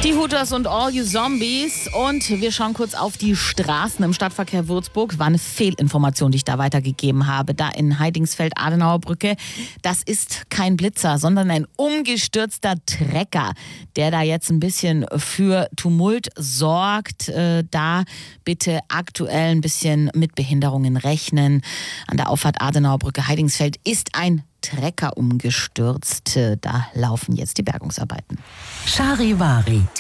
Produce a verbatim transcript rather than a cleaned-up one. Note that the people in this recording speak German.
Die Hooters und All You Zombies. Und wir schauen kurz auf die Straßen im Stadtverkehr Würzburg. War eine Fehlinformation, die ich da weitergegeben habe. Da in Heidingsfeld-Adenauer Brücke. Das ist kein Blitzer, sondern ein umgestürzter Trecker, der da jetzt ein bisschen für Tumult sorgt. Äh, da bitte aktuell ein bisschen mit Behinderungen rechnen. An der Auffahrt Adenauer Brücke Heidingsfeld ist ein Trecker umgestürzt. Da laufen jetzt die Bergungsarbeiten. Charivari.